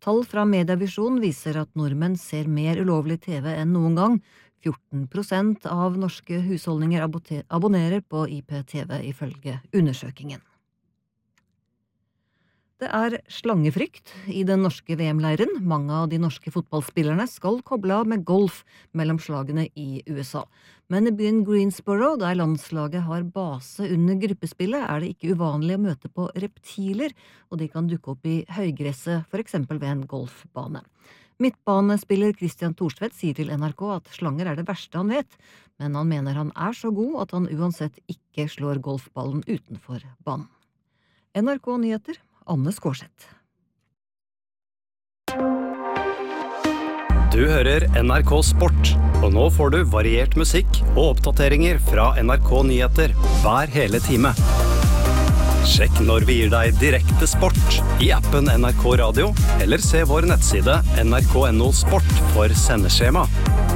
Tall fra Medievisjon viser at nordmenn ser mer ulovlig TV enn noen gang. 14% av norske husholdninger abonnerer på IPTV ifølge undersøkingen. Det er slangefrykt i den norske VM-leiren. Mange av de norske fotballspillerne skal koble av med golf mellom slagene i USA. Men i byen Greensboro, der landslaget har base under gruppespillet, er det ikke uvanlig å møte på reptiler, og de kan dukke opp i høygresset, for eksempel ved en golfbane. Midtbanespiller Christian Thorstvedt sier til NRK at slanger er det verste han vet, men han mener han er så god at han uansett ikke slår golfballen utenfor banen. NRK Nyheter, Anne Skårseth. Du hører NRK Sport, og nå får du variert musikk og oppdateringer fra NRK Nyheter hver hele time. Sjekk når vi gir deg direkte sport i appen NRK Radio, eller se vår nettside nrk.no sport for sendeskjema.